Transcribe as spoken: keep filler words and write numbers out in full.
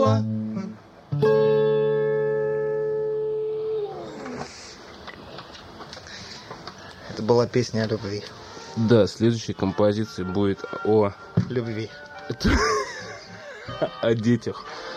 Кока-кола. Это была песня о любви. Да, следующая композиция будет о Любви. о детях.